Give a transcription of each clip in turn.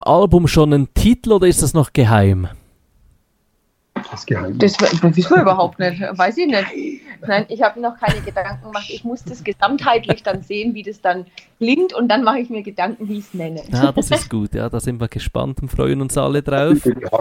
Album schon einen Titel oder ist das noch geheim? Das Geheim. Das wissen wir überhaupt nicht. Weiß ich nicht. Nein, ich habe noch keine Gedanken gemacht. Ich muss das gesamtheitlich dann sehen, wie das dann klingt und dann mache ich mir Gedanken, wie ich es nenne. Ja, das ist gut. Ja, da sind wir gespannt und freuen uns alle drauf.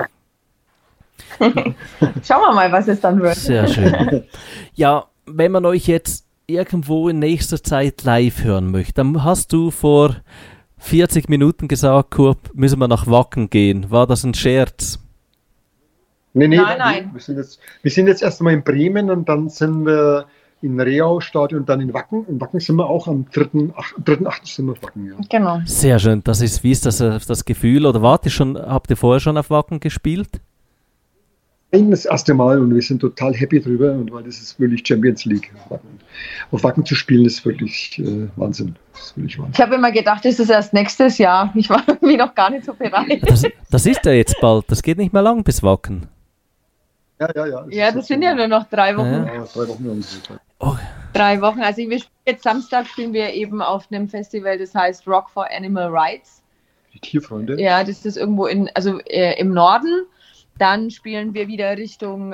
Schauen wir mal, was es dann wird. Sehr schön. Ja, wenn man euch jetzt irgendwo in nächster Zeit live hören möchte, dann hast du vor 40 Minuten gesagt, Kurt, müssen wir nach Wacken gehen. War das ein Scherz? Nein. Wir sind jetzt erst einmal in Bremen und dann sind wir in Reau-Stadion und dann in Wacken. In Wacken sind wir auch am 3.8. sind wir auf Wacken, ja. Genau. Sehr schön. Wie ist das Gefühl? Oder habt ihr vorher schon auf Wacken gespielt? Das erste Mal und wir sind total happy drüber, und weil das ist wirklich Champions League. Auf Wacken zu spielen ist wirklich Wahnsinn. Das ist wirklich Wahnsinn. Ich habe immer gedacht, das ist erst nächstes Jahr. Ich war irgendwie noch gar nicht so bereit. Das ist ja jetzt bald. Das geht nicht mehr lang bis Wacken. Ja. Ja, das sind ja nur noch 3 Wochen. Ja, 3 Wochen. Oh. 3 Wochen. Also jetzt Samstag spielen wir eben auf einem Festival, das heißt Rock for Animal Rights. Die Tierfreunde. Ja, das ist irgendwo im Norden. Dann spielen wir wieder Richtung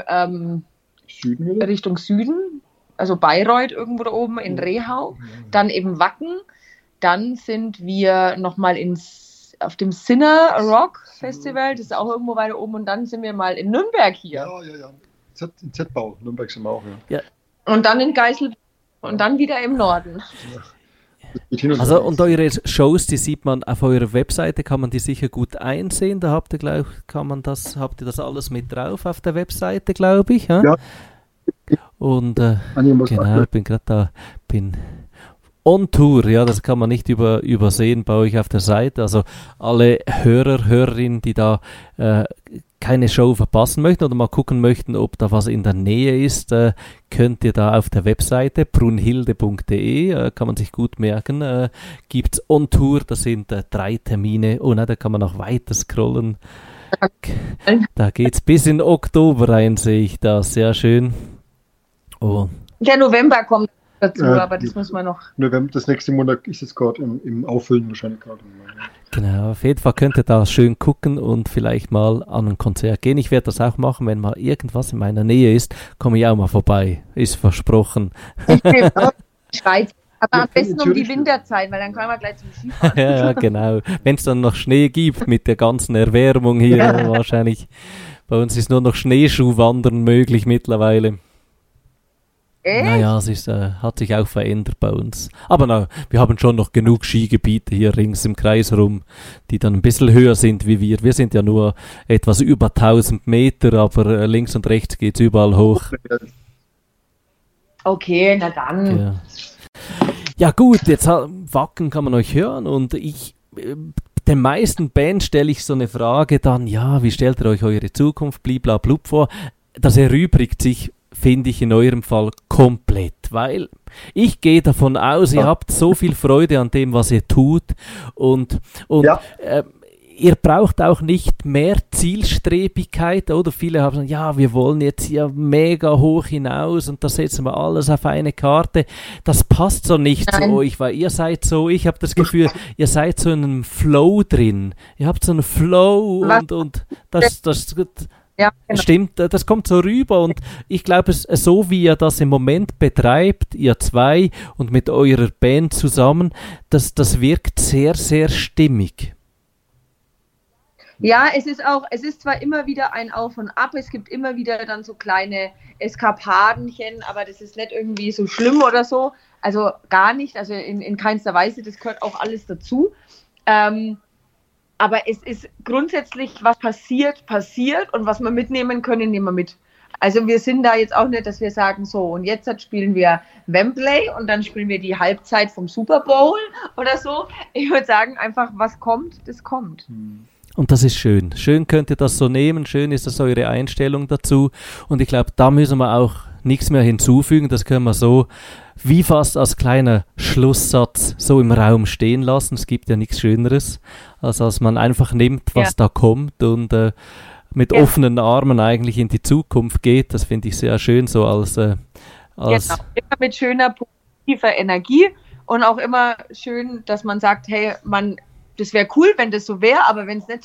Süden, also Bayreuth irgendwo da oben in Rehau. Dann eben Wacken. Dann sind wir nochmal auf dem Sinner Rock Festival, das ist auch irgendwo weiter oben. Und dann sind wir mal in Nürnberg hier. Ja. In Z-Bau, Nürnberg sind wir auch, ja. Und dann in Geiselberg und dann wieder im Norden. Also, und eure Shows, die sieht man auf eurer Webseite, kann man die sicher gut einsehen. Da habt ihr das alles mit drauf auf der Webseite, glaube ich. Ja. Und genau, ich bin gerade da, on Tour, ja, das kann man nicht übersehen bei euch auf der Seite. Also alle Hörerinnen, die da keine Show verpassen möchten oder mal gucken möchten, ob da was in der Nähe ist, könnt ihr da auf der Webseite brunhilde.de, kann man sich gut merken, gibt's on Tour, das sind 3 Termine. Oh nein, da kann man noch weiter scrollen. Da geht's bis in Oktober rein, sehe ich da, sehr schön. Oh. Der November kommt dazu, aber das muss man noch. November, das nächste Monat ist es gerade im Auffüllen wahrscheinlich gerade. Genau, auf jeden Fall könnt ihr da schön gucken und vielleicht mal an ein Konzert gehen. Ich werde das auch machen, wenn mal irgendwas in meiner Nähe ist, komme ich auch mal vorbei. Ist versprochen. Ich will in Schweiz, aber am besten um die Winterzeit, weil dann können wir gleich zum Skifahren. Ja, genau. Wenn es dann noch Schnee gibt mit der ganzen Erwärmung hier, wahrscheinlich. Bei uns ist nur noch Schneeschuhwandern möglich mittlerweile. Naja, es hat sich auch verändert bei uns. Aber wir haben schon noch genug Skigebiete hier rings im Kreis rum, die dann ein bisschen höher sind wie wir. Wir sind ja nur etwas über 1000 Meter, aber links und rechts geht es überall hoch. Okay, na dann. Ja gut, jetzt Wacken kann man euch hören und den meisten Bands stelle ich so eine Frage dann, ja, wie stellt ihr euch eure Zukunft, bliblablub vor? Das erübrigt sich, finde ich, in eurem Fall komplett, weil ich gehe davon aus, ihr habt so viel Freude an dem, was ihr tut und ihr braucht auch nicht mehr Zielstrebigkeit, oder? Viele haben gesagt, ja, wir wollen jetzt hier mega hoch hinaus und da setzen wir alles auf eine Karte. Das passt so nicht zu euch, weil ihr seid so, ich habe das Gefühl, ihr seid so in einem Flow drin. Ihr habt so einen Flow und das ja, genau. Stimmt, das kommt so rüber und ich glaube, so wie ihr das im Moment betreibt, ihr zwei und mit eurer Band zusammen, das wirkt sehr, sehr stimmig. Ja, es ist zwar immer wieder ein Auf und Ab, es gibt immer wieder dann so kleine Eskapadenchen, aber das ist nicht irgendwie so schlimm oder so, also gar nicht, also in keinster Weise, das gehört auch alles dazu. Aber es ist grundsätzlich, was passiert und was wir mitnehmen können, nehmen wir mit. Also wir sind da jetzt auch nicht, dass wir sagen, so und jetzt spielen wir Wembley und dann spielen wir die Halbzeit vom Super Bowl oder so. Ich würde sagen, einfach was kommt, das kommt. Und das ist schön. Schön könnt ihr das so nehmen, schön ist das eure Einstellung dazu und ich glaube, da müssen wir auch nichts mehr hinzufügen, das können wir so wie fast als kleiner Schlusssatz so im Raum stehen lassen. Es gibt ja nichts Schöneres, als man einfach nimmt, was da kommt und mit offenen Armen eigentlich in die Zukunft geht. Das finde ich sehr schön, so als Genau, immer mit schöner, positiver Energie und auch immer schön, dass man sagt, hey, man das wäre cool, wenn das so wäre, aber wenn es nicht